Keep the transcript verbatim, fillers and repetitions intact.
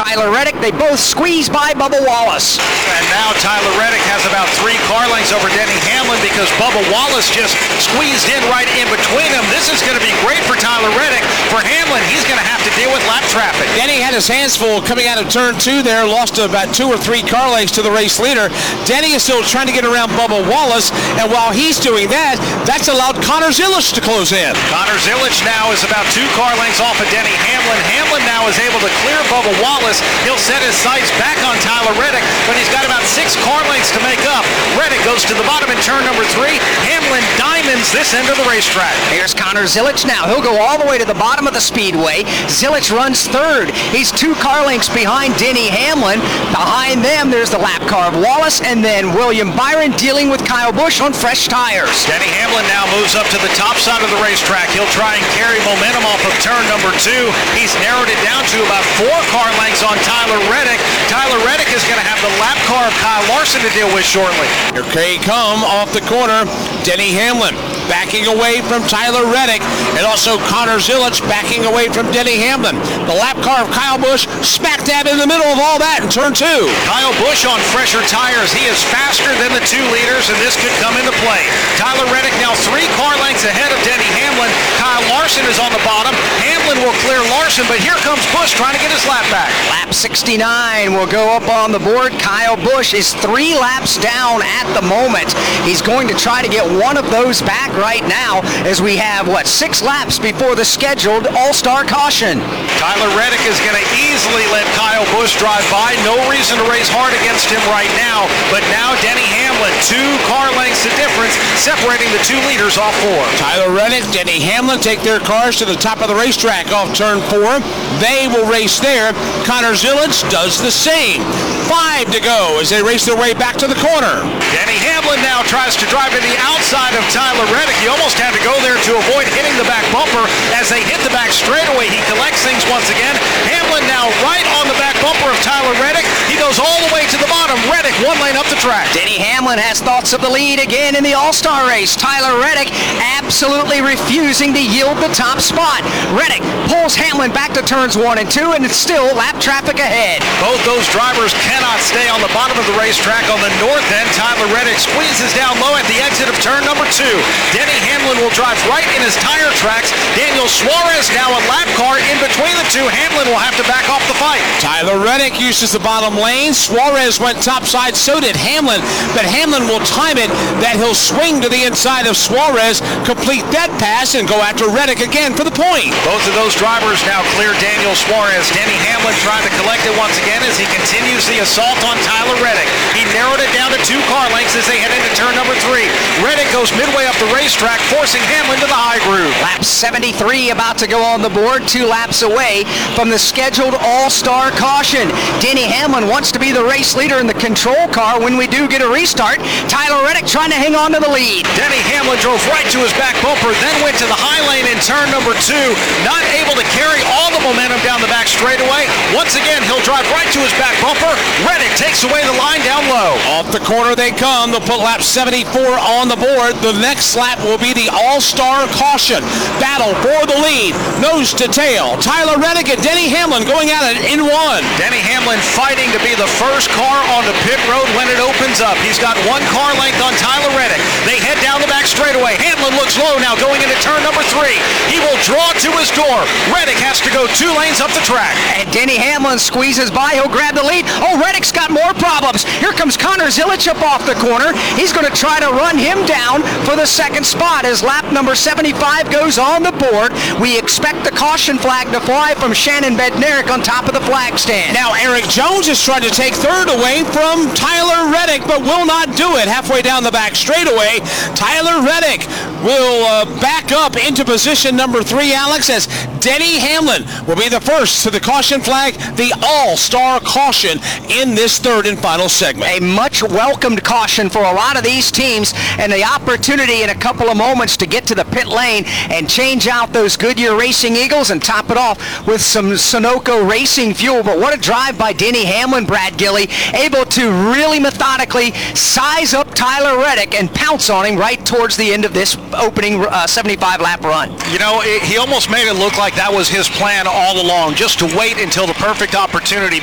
Tyler Reddick. They both squeeze by Bubba Wallace. And now Tyler Reddick has about three car lengths over Denny Hamlin because Bubba Wallace just squeezed in right in between them. This is going to be great for Tyler Reddick. For Hamlin, he's going to have to deal with lap traffic. Denny had his hands full coming out of turn two there, lost about two or three car lengths to the race leader. Denny is still trying to get around Bubba Wallace, and while he's doing that, that's allowed Connor Zilisch to close in. Connor Zilisch now is about two car lengths off of Denny Hamlin. Hamlin now is able to clear Bubba Wallace. He'll set his sights back on Tyler Reddick, but he's got about six car lengths to make up. Reddick goes to the bottom in turn number three. Hamlin diamonds this end of the racetrack. Here's Connor Zilisch now. He'll go all the way to the bottom of the speedway. Zilisch runs third. He's two car lengths behind Denny Hamlin. Behind them, there's the lap car of Wallace, and then William Byron dealing with Kyle Busch on fresh tires. Denny Hamlin now moves up to the top side of the racetrack. He'll try and carry momentum off of turn number two. He's narrowed it down to about four car lengths on Tyler Reddick. Tyler Reddick is going to have the lap car of Kyle Larson to deal with shortly. Here they come off the corner. Denny Hamlin backing away from Tyler Reddick, and also Connor Zilisch backing away from Denny Hamlin. The lap car of Kyle Busch smack dab in the middle of all that in turn two. Kyle Busch on fresher tires. He is faster than the two leaders, and this could come into play. Tyler Reddick now three car lengths ahead of Denny Hamlin. Kyle Larson is on the bottom. Hamlin will clear Larson, but here comes Busch trying to get his lap back. Lap sixty-nine will go up on the board. Kyle Busch is three laps down at the moment. He's going to try to get one of those back right now as we have, what, six laps before the scheduled All-Star caution. Tyler Reddick is going to easily let Kyle Busch drive by. No reason to race hard against him right now, but now Denny Hamlin, two car lengths of difference separating the two leaders off four. Tyler Reddick, Denny Hamlin take their cars to the top of the racetrack off turn four. They will race there. Connor Zilisch does the same. Five to go as they race their way back to the corner. Denny Hamlin now tries to drive to the outside of Tyler Reddick. He almost had to go there to avoid hitting the back bumper. As they hit the back straightaway, he collects things once again. Hamlin now right on the back bumper of Tyler Reddick. He goes all the way to the bottom. Reddick one lane up the track. Denny Hamlin has thoughts of the lead again in the All-Star race. Tyler Reddick absolutely refusing to yield the top spot. Reddick pulls Hamlin back to turns one and two, and it's still lap traffic ahead. Both those drivers cannot stay on the bottom of the racetrack. On the north end, Tyler Reddick squeezes down low at the exit of turn number two. Denny Hamlin will drive right in his tire tracks. Daniel Suarez now a lap car in between the two. Hamlin will have to back off the fight. Tyler Reddick uses the bottom lane. Suarez went topside, so did Hamlin, but Hamlin will time it that he'll swing to the inside of Suarez, complete that pass, and go after Reddick again for the point. Both of those drivers now clear Daniel Suarez. Denny Hamlin trying to collect it once again as he continues the assault on Tyler Reddick. He narrowed it down to two car lengths as they head into turn number three. Reddick goes midway up the racetrack, forcing Hamlin to the high groove. Lap seventy-three about to go on the board, two laps away from the scheduled All-Star caution. Denny Hamlin wants to be the race leader in the control car when we do get a restart. Tyler Reddick trying to hang on to the lead. Denny Hamlin drove right to his back bumper, then went to the high lane in turn number two, not able to carry all the momentum down the back straightaway. Once again, he'll drive right to his back bumper. Reddick takes away the line down low. Off the corner they come. They'll put lap seventy-four on the board. The next lap will be the All-Star caution. Battle for the lead, nose to tail. Tyler Reddick and Denny Hamlin going at it in one. Denny Hamlin fighting to be the first car on the pit road when it opens up. He's got one car length on Tyler Reddick. They head down the back straightaway. Hamlin looks low now going into turn number three. He will draw to his door. Reddick has to go two lanes up the track. And Denny Hamlin squeezes by. He'll grab the lead. Oh, Reddick's got more problems. Here comes Connor Zilisch up off the corner. He's going to try to run him down for the second spot as lap number seventy-five goes on the board. We expect the caution flag to fly from Shannon Bednarik on top of the flag stand. Now Eric Jones is trying to take third away from Tyler Reddick, but will not do it. Halfway down the back straightaway, Tyler Reddick will uh, back up into position number three, Alex, as Denny Hamlin will be the first to the caution flag, the All-Star caution in this third and final segment. A much welcomed caution for a lot of these teams, and the opportunity in a couple of moments to get to the pit lane and change out those Goodyear Racing Eagles and top it off with some Sunoco Racing fuel. But what a drive by Denny Hamlin, Brad Gilly, able to really methodically size up Tyler Reddick and pounce on him right towards the end of this opening uh, seventy-five lap run. You know, it, he almost made it look like that was his plan all along, just to wait until the perfect opportunity.